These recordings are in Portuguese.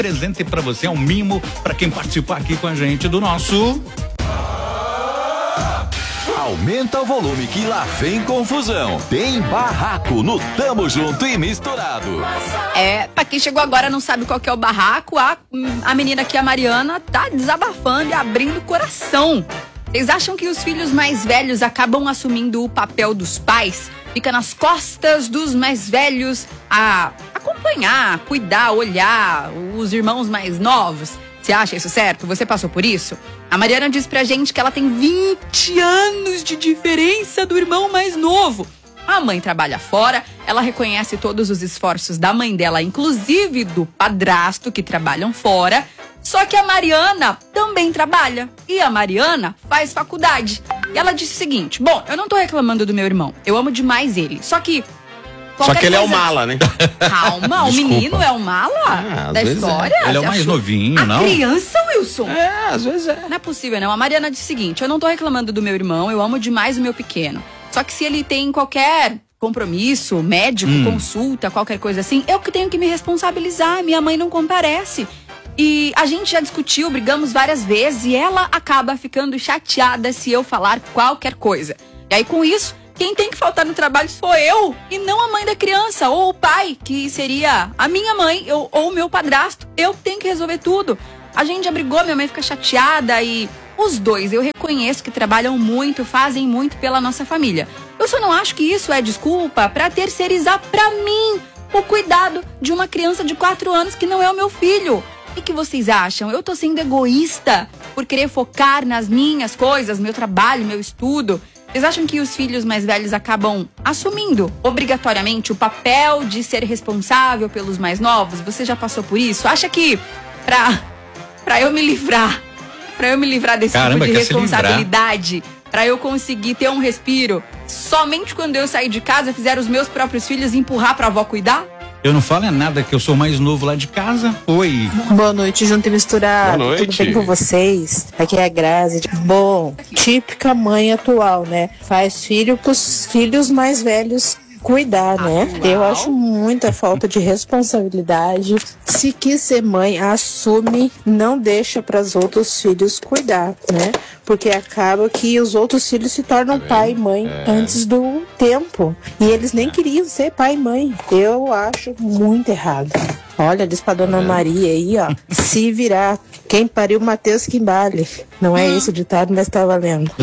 presente pra você, é um mimo pra quem participar aqui com a gente do nosso... Aumenta o volume que lá vem confusão. Tem barraco no Tamo Junto e Misturado. Pra quem chegou agora e não sabe qual que é o barraco, a menina aqui, a Mariana, tá desabafando e abrindo o coração. Vocês acham que os filhos mais velhos acabam assumindo o papel dos pais? Fica nas costas dos mais velhos a acompanhar, cuidar, olhar os irmãos mais novos? Você acha isso certo? Você passou por isso? A Mariana diz pra gente que ela tem 20 anos de diferença do irmão mais novo. A mãe trabalha fora, ela reconhece todos os esforços da mãe dela, inclusive do padrasto, que trabalham fora. Só que a Mariana também trabalha. E a Mariana faz faculdade. E ela disse o seguinte: bom, eu não tô reclamando do meu irmão, eu amo demais ele. Só que ele é o mala, né? Calma, o menino é o mala da história? Ele é o mais novinho, não? A criança, Wilson? Às vezes é. Não é possível, não. A Mariana disse o seguinte: eu não tô reclamando do meu irmão, eu amo demais o meu pequeno. Só que se ele tem qualquer compromisso, médico, consulta, qualquer coisa assim, eu que tenho que me responsabilizar. Minha mãe não comparece. E a gente já discutiu, brigamos várias vezes e ela acaba ficando chateada se eu falar qualquer coisa. E aí, com isso, quem tem que faltar no trabalho sou eu e não a mãe da criança ou o pai, que seria a minha mãe ou o meu padrasto. Eu tenho que resolver tudo. A gente já brigou, minha mãe fica chateada e os dois, eu reconheço que trabalham muito, fazem muito pela nossa família. Eu só não acho que isso é desculpa pra terceirizar pra mim o cuidado de uma criança de 4 anos que não é o meu filho. O que vocês acham? Eu tô sendo egoísta por querer focar nas minhas coisas, meu trabalho, meu estudo? Vocês acham que os filhos mais velhos acabam assumindo obrigatoriamente o papel de ser responsável pelos mais novos? Você já passou por isso? Acha que pra eu me livrar desse tipo de responsabilidade, pra eu conseguir ter um respiro, somente quando eu sair de casa, fizer os meus próprios filhos empurrar pra avó cuidar? Eu não falo nada, que eu sou mais novo lá de casa. Oi. Boa noite, Junto e Misturado. Boa noite. Tudo bem com vocês? Aqui é a Grazi. Bom, típica mãe atual, né? Faz filho pros filhos mais velhos cuidar, né? Eu acho muita falta de responsabilidade. Se quis ser mãe, assume, não deixa para os outros filhos cuidar, né? Porque acaba que os outros filhos se tornam pai e mãe antes do tempo. E eles nem queriam ser pai e mãe. Eu acho muito errado. Olha, diz pra Dona Maria aí, ó. Se virar, quem pariu Mateus que embale. Não é isso o ditado, mas tá valendo.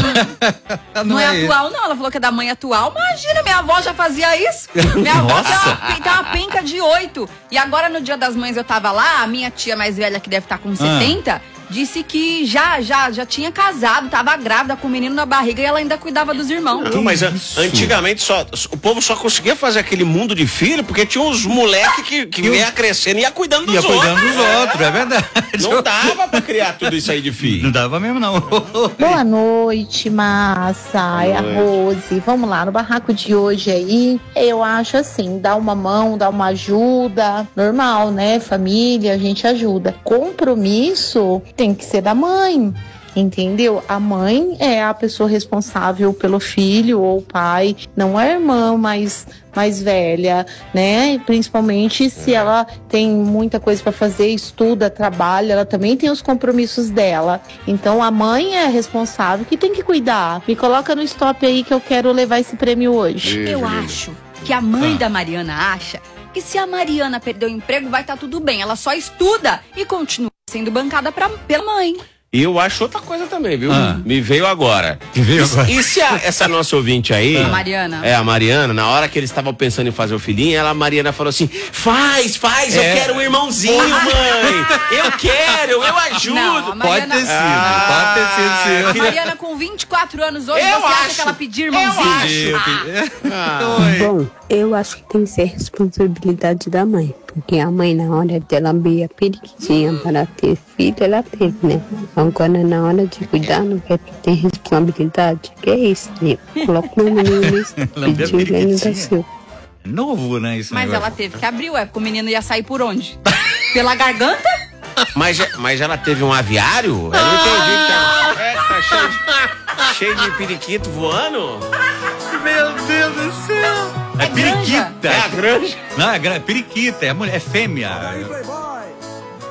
Não é atual, não. Ela falou que é da mãe atual. Imagina, minha avó já fazia isso. Minha avó tem uma penca de 8. E agora, no Dia das Mães, eu tava lá. A minha tia mais velha, que deve estar com 70... disse que já tinha casado, tava grávida com o menino na barriga e ela ainda cuidava dos irmãos. Não, mas antigamente o povo só conseguia fazer aquele mundo de filho porque tinha uns moleques que ia crescendo e ia cuidando dos outros. Ia cuidando dos outros, é verdade. Não dava pra criar tudo isso aí de filho. Não dava mesmo, não. Boa noite, Massa, é a Rose. Vamos lá, no barraco de hoje aí, eu acho assim, dá uma mão, dá uma ajuda, normal, né? Família, a gente ajuda. Compromisso tem que ser da mãe, entendeu? A mãe é a pessoa responsável pelo filho ou pai, não é a irmã mais velha, né? Principalmente se ela tem muita coisa para fazer, estuda, trabalha, ela também tem os compromissos dela. Então a mãe é a responsável que tem que cuidar. Me coloca no stop aí que eu quero levar esse prêmio hoje. Eu acho que a mãe da Mariana acha que se a Mariana perder o emprego vai estar tudo bem. Ela só estuda e continua sendo bancada pela mãe. E eu acho outra coisa também, viu? Me veio agora. E se essa nossa ouvinte aí... A Mariana. A Mariana, na hora que eles estavam pensando em fazer o filhinho, a Mariana falou assim, faz, eu quero um irmãozinho, mãe. Eu quero, eu ajudo. Não, Mariana... Pode ter sido. A Mariana com 24 anos hoje, você acha que ela pediu irmãozinho? Bom, eu acho que tem que ser responsabilidade da mãe. Porque a mãe, na hora de lamber a periquitinha para ter filho, ela teve, né? Agora, na hora de cuidar, não quer ter responsabilidade. Que é isso, né? Coloca o menino nisso. Pediu o Lênin da Silva. Novo, né? Isso. Mas ela teve que abrir, porque o menino ia sair por onde? Pela garganta? Mas ela teve um aviário? Eu não entendi. Tá cheio de periquito voando? Meu Deus do céu! É periquita. É a granja. Não, é periquita, é mulher, é fêmea.